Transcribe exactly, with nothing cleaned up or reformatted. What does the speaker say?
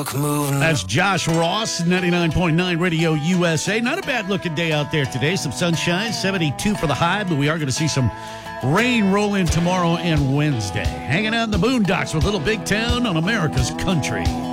That's Josh Ross, ninety-nine point nine Radio U S A. Not a bad-looking day out there today. Some sunshine, seventy-two for the high, but we are going to see some rain roll in tomorrow and Wednesday. Hanging out in the boondocks with Little Big Town on America's Country.